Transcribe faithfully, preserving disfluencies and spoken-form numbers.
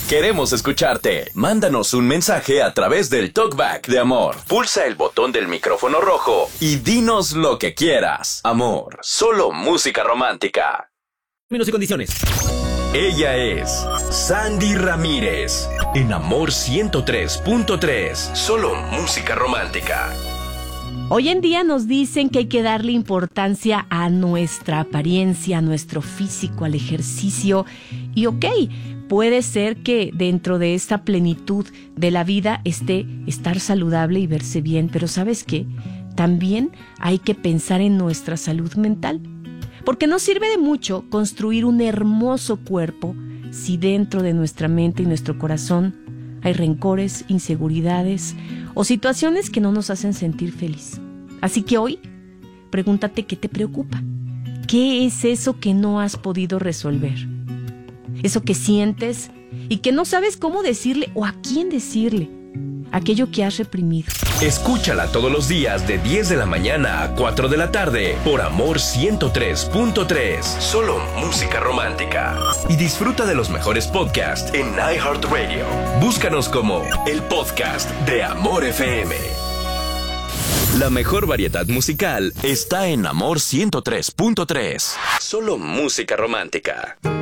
Queremos escucharte. Mándanos un mensaje a través del Talkback de Amor. Pulsa el botón del micrófono rojo y dinos lo que quieras. Amor, solo música romántica. Términos y condiciones. Ella es Sandy Ramírez. En Amor ciento tres punto tres. Solo música romántica. Hoy en día nos dicen que hay que darle importancia a nuestra apariencia, a nuestro físico, al ejercicio. Y ok, puede ser que dentro de esta plenitud de la vida esté estar saludable y verse bien, pero ¿sabes qué? También hay que pensar en nuestra salud mental. Porque no sirve de mucho construir un hermoso cuerpo si dentro de nuestra mente y nuestro corazón hay rencores, inseguridades o situaciones que no nos hacen sentir feliz. Así que hoy, pregúntate qué te preocupa. ¿Qué es eso que no has podido resolver? Eso que sientes y que no sabes cómo decirle o a quién decirle. Aquello que has reprimido. Escúchala todos los días de diez de la mañana a cuatro de la tarde por Amor ciento tres punto tres. Solo música romántica. Y disfruta de los mejores podcasts en iHeartRadio. Búscanos como el podcast de Amor F M. La mejor variedad musical está en Amor ciento tres punto tres. Solo música romántica.